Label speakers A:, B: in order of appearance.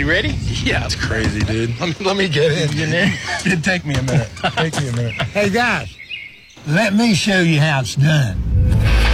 A: You ready?
B: Yeah.
C: It's crazy, dude.
B: Let me get in.
A: You in there?
B: It'd take me a minute. Hey, guys, let me show you how it's done.